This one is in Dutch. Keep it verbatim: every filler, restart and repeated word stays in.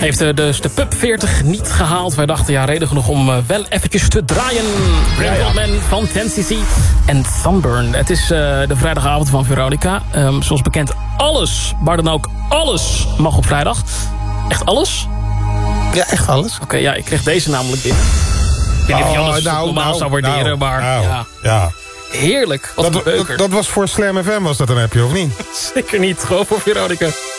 Heeft dus de Pub veertig niet gehaald. Wij dachten, ja, reden genoeg om uh, wel eventjes te draaien. Brent Goldman van ten C C en Sunburn. Het is uh, de vrijdagavond van Veronica. Um, zoals bekend, alles, maar dan ook alles mag op vrijdag. Echt alles? Ja, echt alles. Oké, okay, ja, ik kreeg deze namelijk binnen. Ik weet niet of je anders nou, normaal nou, zou waarderen, nou, maar nou, ja. ja. Heerlijk. Wat dat, een beuker. Dat, dat was voor Slam F M, was dat een appje, of niet? Zeker niet, gewoon voor Veronica.